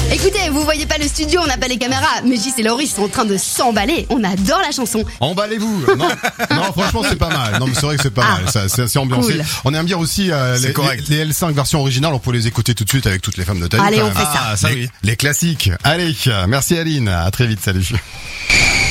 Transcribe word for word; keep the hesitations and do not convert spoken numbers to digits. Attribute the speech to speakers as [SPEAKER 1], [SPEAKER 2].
[SPEAKER 1] Écoutez, vous voyez pas le studio, on n'a pas les caméras, mais Gis et Laurie sont en train de s'emballer. On adore la chanson.
[SPEAKER 2] Emballez-vous. Non, non, franchement, c'est pas mal. Non, mais c'est vrai que c'est pas
[SPEAKER 1] Ah,
[SPEAKER 2] mal. Ça, c'est assez ambiancé.
[SPEAKER 1] cool.
[SPEAKER 2] On aime bien aussi euh, les, les, les L cinq versions originales. On peut les écouter tout de suite avec toutes les femmes de taille.
[SPEAKER 1] Allez,
[SPEAKER 2] quand
[SPEAKER 1] on
[SPEAKER 2] même.
[SPEAKER 1] fait ça.
[SPEAKER 2] Ah, ça les, oui. Les classiques. Allez, merci Aline. À très vite. Salut.